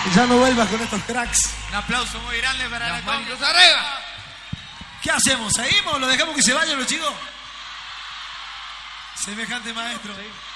Ya no vuelvas con estos cracks. Un aplauso muy grande para la manos arriba. ¿Qué hacemos? ¿Seguimos? ¿Lo dejamos que se vayan los chicos? Semejante maestro.